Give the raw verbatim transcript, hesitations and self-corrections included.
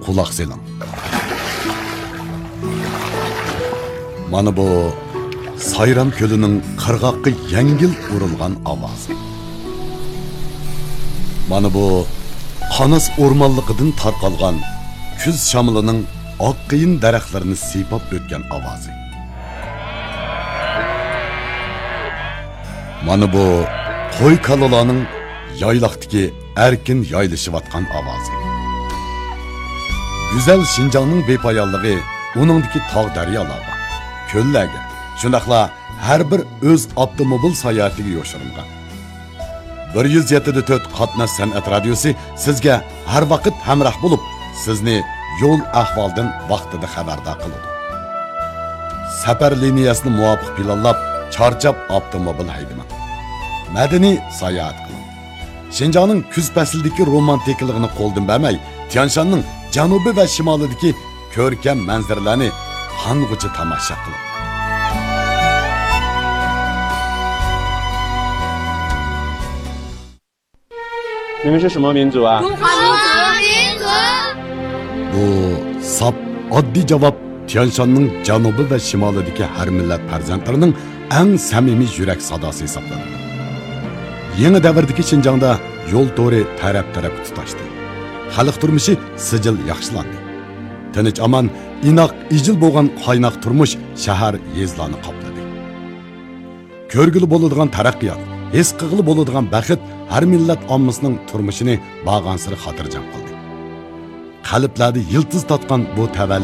quloq seling. Mana bu Sayram ko'lining qirg'oqqa yengil urilgan ovozi. Mana bu Qanas o'rmonligidan tarqalgan kuz shamilining oqqiyin daraxtlarini siypab o'tgan ovozi. Mana bu qo'y kalolaning yayloqdagi erkin yaylashayotgan ovozi. Güzel Şinjanning bepoyonligi uningdagi tog' daryolarga, ko'llarga, shundaqla har bir o'z avtomobil sayohatiga yo'shirilgan. bir yuz yetti nuqta to'rt qatnash san'at radiosi sizga har vaqt hamroh bo'lib, sizni yo'l ahvoldan vaqtida xabardor qiladi. Safar liniyasini muvofiq planlab, charchab avtomobil haydamang. Madaniy sayohat qiling. Şinjanning kuz faslidagi romantikligini qo'ldan bermay, Tianshanning janubi va shimolidagi ko'rkam manzaralarni qong'uchi tomosha qiling. 你们是什么民族啊？ 中华民族。 Bu sap oddiy javob Tianshanning janubi va shimolidagi har millat farzandlarining eng samimiy yurak sadosi hisoblanadi. Yangi davrdagi Şinjanda yo'l to'ri taraf-taraf tutashdi. Xalq turmushi sijil yaxshilandi. Tinch aman, inoq, ijil bo'lgan qaynoq turmush shahar yezlarni qopladi. Ko'rgili bo'ladigan taraqqiyot, his qilg'ili bo'ladigan baxt har millat ommasining turmushini bag'ansiri xotirjam qildi. Qalblarda yiltiz tatgan bu tavallud